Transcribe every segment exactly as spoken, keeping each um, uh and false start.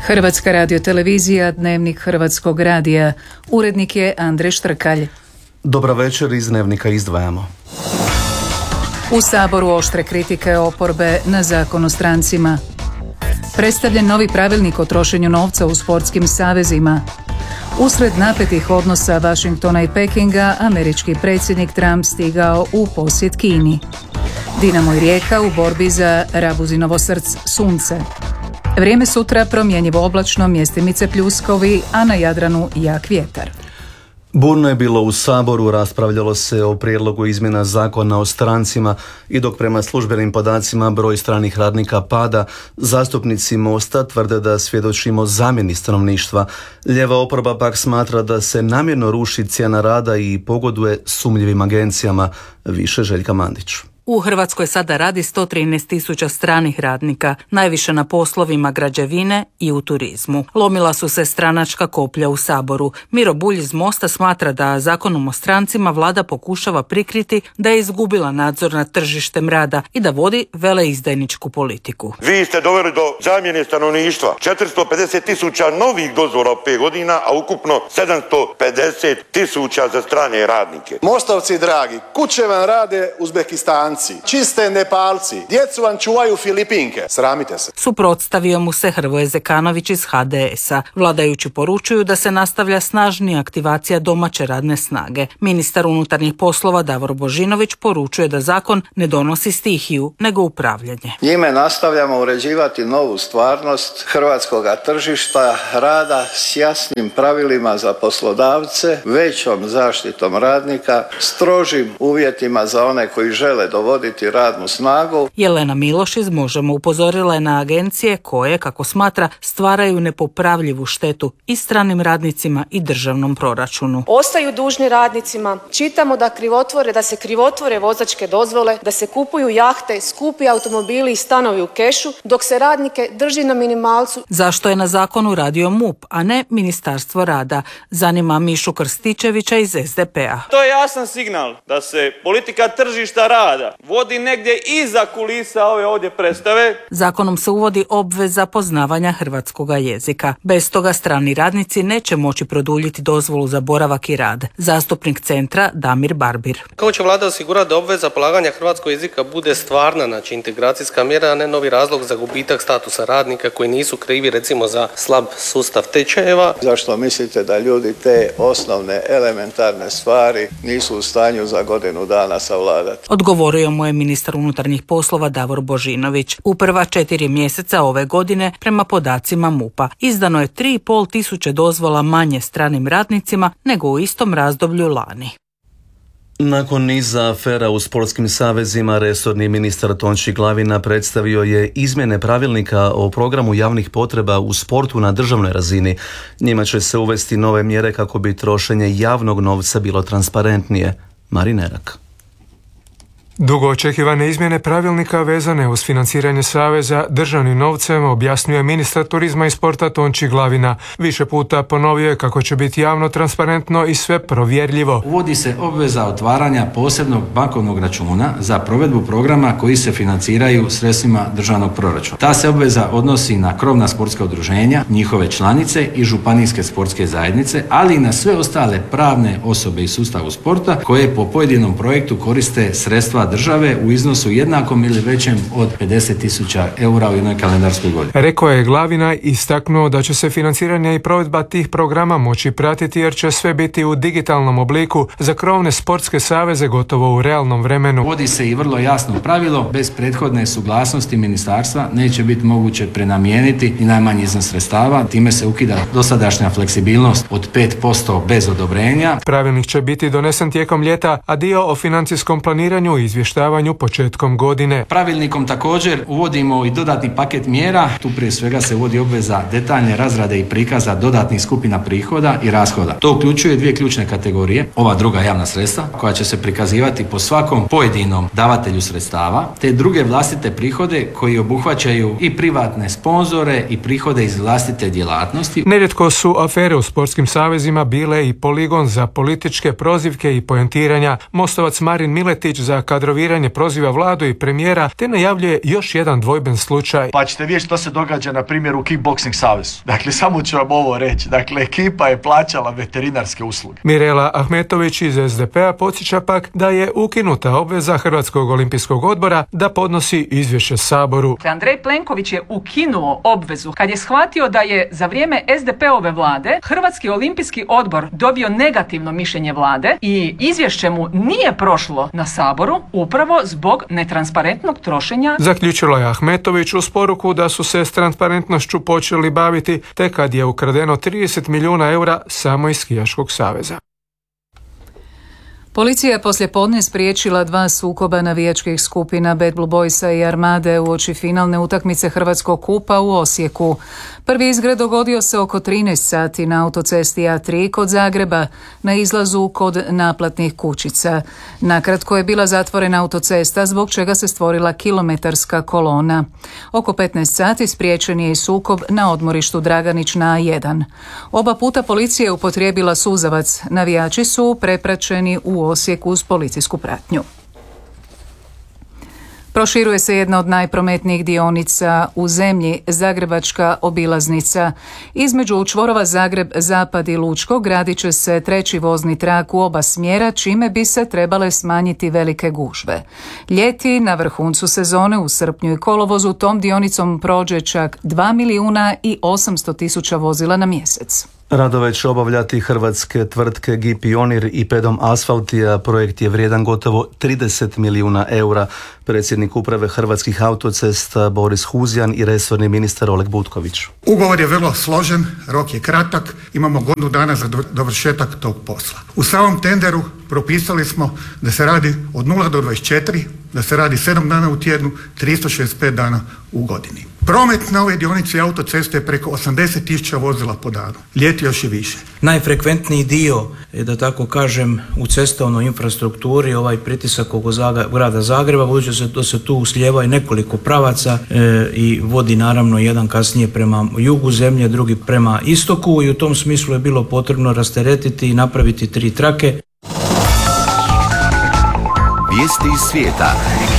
Hrvatska radiotelevizija, Dnevnik Hrvatskog radija. Urednik je Andrej Štrkalj. Dobra večer, iz Dnevnika izdvajamo. U Saboru oštre kritike oporbe na Zakon o strancima. Predstavljen novi pravilnik o trošenju novca u sportskim savezima. Usred napetih odnosa Washingtona i Pekinga, američki predsjednik Trump stigao u posjet Kini. Dinamo i Rijeka u borbi za Rabuzinovo srce, sunce. Vrijeme sutra promjenjivo oblačno, mjestimice pljuskovi, a na Jadranu jak vjetar. Burno je bilo u Saboru, raspravljalo se o prijedlogu izmjena Zakona o strancima i dok prema službenim podacima broj stranih radnika pada, zastupnici Mosta tvrde da svjedočimo zamjeni stanovništva. Lijeva oporba pak smatra da se namjerno ruši cijena rada i pogoduje sumnjivim agencijama. Više Željka Mandić. U Hrvatskoj sada radi sto trinaest tisuća stranih radnika, najviše na poslovima građevine i u turizmu. Lomila su se stranačka koplja u Saboru. Miro Bulj iz Mosta smatra da Zakonom o strancima vlada pokušava prikriti da je izgubila nadzor nad tržištem rada i da vodi veleizdajničku politiku. Vi ste doveli do zamjene stanovništva četiristo pedeset tisuća novih dozvola u pet godina, a ukupno sedamsto pedeset tisuća za strane radnike. Mostovci dragi, kuće vam rade Uzbekistan, čiste Nepalci, djecu vam čuvaju Filipinke. Sramite se. Suprotstavio mu se Hrvoje Zekanović iz ha de es a. Vladajući poručuju da se nastavlja snažnija aktivacija domaće radne snage. Ministar unutarnjih poslova Davor Božinović poručuje da zakon ne donosi stihiju, nego upravljanje. Njime nastavljamo uređivati novu stvarnost hrvatskog tržišta rada s jasnim pravilima za poslodavce, većom zaštitom radnika, strožim uvjetima za one koji žele do voditi radnu snagu. Jelena Miloš iz Možemo upozorila je na agencije koje, kako smatra, stvaraju nepopravljivu štetu i stranim radnicima i državnom proračunu. Ostaju dužni radnicima, čitamo da krivotvore, da se krivotvore vozačke dozvole, da se kupuju jahte, skupi automobili i stanovi u kešu, dok se radnike drži na minimalcu. Zašto je na zakonu radio M U P, a ne Ministarstvo rada? Zanima Mišu Krstičevića iz es de pe a. To je jasan signal da se politika tržišta rada vodi negdje iza kulisa ove ovdje predstave. Zakonom se uvodi obveza poznavanja hrvatskoga jezika. Bez toga strani radnici neće moći produljiti dozvolu za boravak i rad. Zastupnik Centra Damir Barbir. Kako će vlada osigurati da obveza polaganja hrvatskog jezika bude stvarna, znači integracijska mjera, a ne novi razlog za gubitak statusa radnika koji nisu krivi recimo za slab sustav tečajeva? Zašto mislite da ljudi te osnovne elementarne stvari nisu u stanju za godinu dana savladati? Odgovorio mu je ministar unutarnjih poslova Davor Božinović. U prva četiri mjeseca ove godine, prema podacima M U P a, izdano je tri i pol tisuće dozvola manje stranim radnicima nego u istom razdoblju lani. Nakon niza afera u sportskim savezima, resorni ministar Tonči Glavina predstavio je izmjene pravilnika o programu javnih potreba u sportu na državnoj razini. Njima će se uvesti nove mjere kako bi trošenje javnog novca bilo transparentnije. Marin Erak. Dugo očekivane izmjene pravilnika vezane uz financiranje saveza državnim novcem objasnio ministar turizma i sporta Tonči Glavina. Više puta ponovio je kako će biti javno, transparentno i sve provjerljivo. Uvodi se obveza otvaranja posebnog bankovnog računa za provedbu programa koji se financiraju sredstvima državnog proračuna. Ta se obveza odnosi na krovna sportska udruženja, njihove članice i županijske sportske zajednice, ali i na sve ostale pravne osobe iz sustava sporta koje po pojedinom projektu koriste sredstva države u iznosu jednakom ili većem od pedeset tisuća eura u jednoj kalendarskoj godini. Rekao je Glavina, istaknuo da će se financiranje i provedba tih programa moći pratiti jer će sve biti u digitalnom obliku za krovne sportske saveze gotovo u realnom vremenu. Vodi se i vrlo jasno pravilo, bez prethodne suglasnosti ministarstva neće biti moguće prenamijeniti ni najmanji iznos sredstava, time se ukida dosadašnja fleksibilnost od pet posto bez odobrenja. Pravilnik će biti donesen tijekom ljeta, a dio o financijskom planiranju i izvještavanju početkom godine. Pravilnikom također uvodimo i dodatni paket mjera. Tu prije svega se uvodi obveza detaljne razrade i prikaza dodatnih skupina prihoda i rashoda. To uključuje dvije ključne kategorije. Ova druga javna sredstva koja će se prikazivati po svakom pojedinom davatelju sredstava, te druge vlastite prihode koji obuhvaćaju i privatne sponzore i prihode iz vlastite djelatnosti. Nerijetko su afere u sportskim savezima bile i poligon za političke prozivke i poentiranja. Mostovac Marin Miletić za K kadroviranje proziva vladu i premijera te najavljuje još jedan dvojben slučaj. Pa ćete vidjeti što se događa na primjer u Kickboxing savezu. Dakle, samo ću vam ovo reći. Dakle, ekipa je plaćala veterinarske usluge. Mirela Ahmetović iz es de pe a podsjeća pak da je ukinuta obveza Hrvatskog olimpijskog odbora da podnosi izvješće Saboru. Andrej Plenković je ukinuo obvezu kad je shvatio da je za vrijeme es de pe ove vlade Hrvatski olimpijski odbor dobio negativno mišljenje vlade i izvješće mu nije prošlo na Saboru upravo zbog netransparentnog trošenja. Zaključila je Ahmetović uz poruku da su se s transparentnošću počeli baviti te kad je ukradeno trideset milijuna eura samo iz Skijaškog saveza. Policija je poslijepodne spriječila dva sukoba navijačkih skupina Bad Blue Boysa i Armade uoči finalne utakmice Hrvatskog kupa u Osijeku. Prvi izgred dogodio se oko trinaest sati na autocesti A tri kod Zagreba, na izlazu kod naplatnih kućica. Nakratko je bila zatvorena autocesta, zbog čega se stvorila kilometarska kolona. Oko petnaest sati spriječen je i sukob na odmorištu Draganić na A jedan. Oba puta policija je upotrijebila suzavac. Navijači su prepraćeni u Osijeku uz policijsku pratnju. Proširuje se jedna od najprometnijih dionica u zemlji, Zagrebačka obilaznica. Između čvorova Zagreb, Zapad i Lučko gradit će se treći vozni trak u oba smjera, čime bi se trebale smanjiti velike gužve. Ljeti na vrhuncu sezone u srpnju i kolovozu tom dionicom prođe čak dva milijuna i osamsto tisuća vozila na mjesec. Radove će obavljati hrvatske tvrtke G I Pionir i Pedom Asfaltija. Projekt je vrijedan gotovo trideset milijuna eura. Predsjednik uprave Hrvatskih autocesta Boris Huzjan i resorni ministar Oleg Butković. Ugovor je vrlo složen, rok je kratak, imamo godinu dana za dovršetak tog posla. U samom tenderu propisali smo da se radi od nula do dvadeset četiri, da se radi sedam dana u tjednu, tristo šezdeset pet dana u godini. Promet na ovoj dionici autoceste je preko osamdeset tisuća vozila po danu. Ljeti još i više. Najfrekventniji dio, da tako kažem, u cestovnoj infrastrukturi, ovaj pritisak oko Zaga, grada Zagreba, budući se, da se tu uslijeva i nekoliko pravaca e, i vodi naravno jedan kasnije prema jugu zemlje, drugi prema istoku i u tom smislu je bilo potrebno rasteretiti i napraviti tri trake. Vijesti iz svijeta.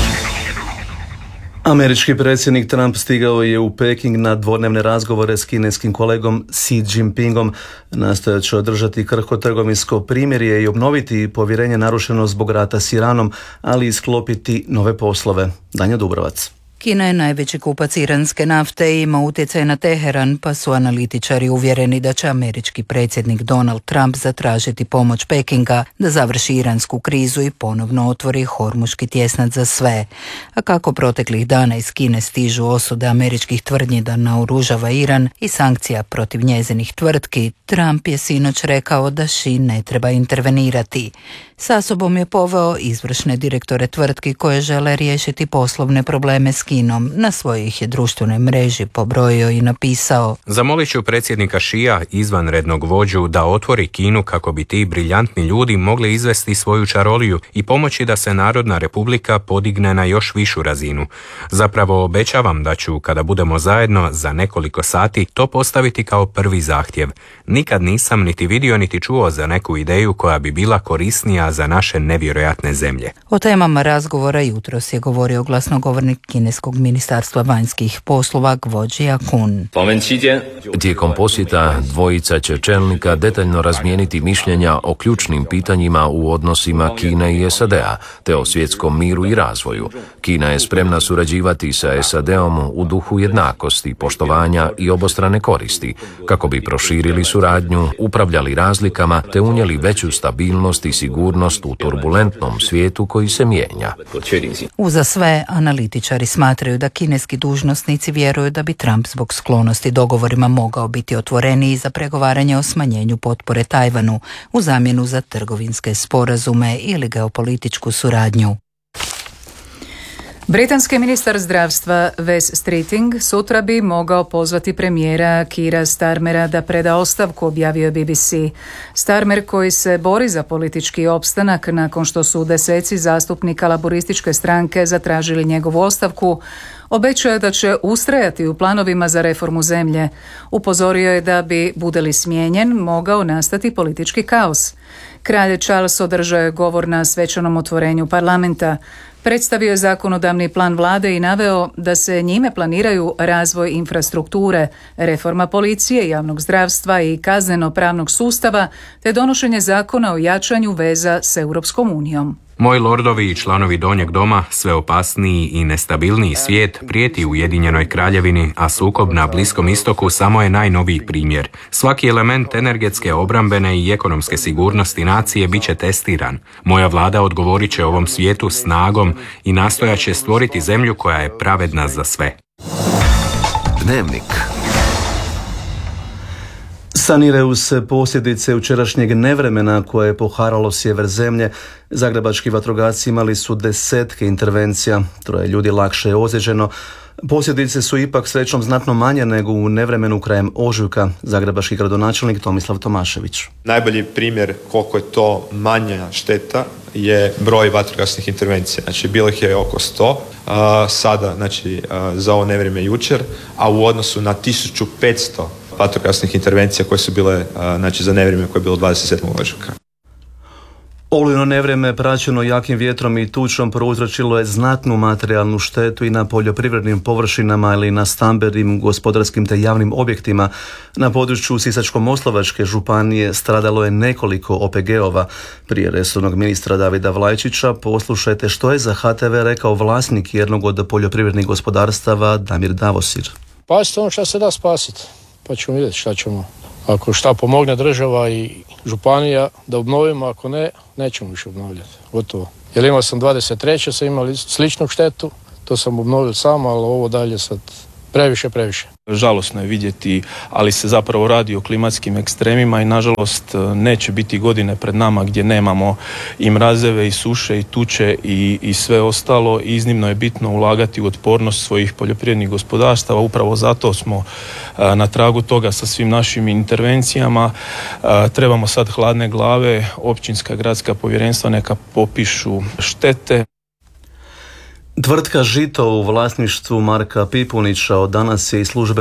Američki predsjednik Trump stigao je u Peking na dvodnevne razgovore s kineskim kolegom Xi Jinpingom. Nastojat će održati krhko trgovinsko primirje i obnoviti povjerenje narušeno zbog rata s Iranom, ali i sklopiti nove poslove. Danja Dubrovac. Kina je najveći kupac iranske nafte i ima utjecaj na Teheran, pa su analitičari uvjereni da će američki predsjednik Donald Trump zatražiti pomoć Pekinga da završi iransku krizu i ponovno otvori Hormuški tjesnac za sve. A kako proteklih dana iz Kine stižu osude američkih tvrdnji da naoružava Iran i sankcija protiv njezinih tvrtki, Trump je sinoć rekao da Xi ne treba intervenirati. Sa sobom je poveo izvršne direktore tvrtki koje žele riješiti poslovne probleme s Kinom. Na svojoj ih je društvenoj mreži pobrojio i napisao: Zamolit ću predsjednika Xija, izvanrednog vođu, da otvori Kinu kako bi ti briljantni ljudi mogli izvesti svoju čaroliju i pomoći da se Narodna republika podigne na još višu razinu. Zapravo obećavam da ću, kada budemo zajedno za nekoliko sati, to postaviti kao prvi zahtjev. Nikad nisam niti vidio niti čuo za neku ideju koja bi bila korisnija za naše nevjerojatne zemlje. O temama razgovora jutros je govorio glasnogovornik kineskog ministarstva vanjskih poslova Gvođija Kun. Tijekom posjeta dvojica će čelnika detaljno razmijeniti mišljenja o ključnim pitanjima u odnosima Kine i S A D-a, te o svjetskom miru i razvoju. Kina je spremna surađivati sa S A D-om u duhu jednakosti, poštovanja i obostrane koristi, kako bi proširili suradnju, upravljali razlikama te unijeli veću stabilnost i sigurnost u turbulentnom svijetu koji se mijenja. Uza sve, analitičari smatraju da kineski dužnosnici vjeruju da bi Trump zbog sklonosti dogovorima mogao biti otvoreniji za pregovaranje o smanjenju potpore Tajvanu u zamjenu za trgovinske sporazume ili geopolitičku suradnju. Britanski ministar zdravstva Wes Streeting sutra bi mogao pozvati premijera Keira Starmera da preda ostavku, objavio je B B C. Starmer, koji se bori za politički opstanak nakon što su deseci zastupnika laborističke stranke zatražili njegovu ostavku, obećao je da će ustrajati u planovima za reformu zemlje. Upozorio je da bi, bude li smijenjen, mogao nastati politički kaos. Kralj Charles održao je govor na svečanom otvorenju parlamenta. Predstavio je zakonodavni plan vlade i naveo da se njime planiraju razvoj infrastrukture, reforma policije, javnog zdravstva i kazneno-pravnog sustava, te donošenje zakona o jačanju veza s Europskom unijom. Moji lordovi i članovi Donjeg doma, sve opasniji i nestabilniji svijet prijeti Ujedinjenoj Kraljevini, a sukob na Bliskom istoku samo je najnoviji primjer. Svaki element energetske, obrambene i ekonomske sigurnosti nacije bit će testiran. Moja vlada odgovorit će ovom svijetu snagom i nastojat će stvoriti zemlju koja je pravedna za sve. Dnevnik. Saniraju se posljedice jučerašnjeg nevremena koje je poharalo sjever zemlje. Zagrebački vatrogasci imali su desetke intervencija, troje ljudi lakše je ozlijeđeno. Posljedice su ipak srećom znatno manje nego u nevremenu krajem ožujka. Zagrebački gradonačelnik Tomislav Tomašević. Najbolji primjer koliko je to manja šteta je broj vatrogasnih intervencija. Znači bilo ih je oko sto a, sada, znači a, za ovo nevrijeme jučer, a u odnosu na tisuću petsto vatrogasnih intervencija koje su bile a, znači za nevrijeme koje je bilo dvadeset sedmog ožujka. Olujno nevrijeme praćeno jakim vjetrom i tučom prouzročilo je znatnu materijalnu štetu i na poljoprivrednim površinama ili na stambenim, gospodarskim te javnim objektima. Na području Sisačko-moslavačke županije stradalo je nekoliko O P G-ova. Prije resornog ministra Davida Vlajčića poslušajte što je za H T V rekao vlasnik jednog od poljoprivrednih gospodarstava Damir Davosir. Spasiti ono što se da spasiti, pa ćemo vidjeti šta ćemo. Ako šta pomogne država i županija da obnovimo, ako ne, nećemo više obnovljati. Gotovo. Jer imao sam dvadeset treće sam imao sličnu štetu, to sam obnovio sam, ali ovo dalje sad previše, previše. Žalosno je vidjeti, ali se zapravo radi o klimatskim ekstremima i nažalost neće biti godine pred nama gdje nemamo i mrazeve i suše i tuče i, i sve ostalo. Iznimno je bitno ulagati u otpornost svojih poljoprivrednih gospodarstava. Upravo zato smo a, na tragu toga sa svim našim intervencijama. A, trebamo sad hladne glave, općinska, gradska povjerenstva neka popišu štete. Tvrtka Žito u vlasništvu Marka Pipunića od danas je i službeno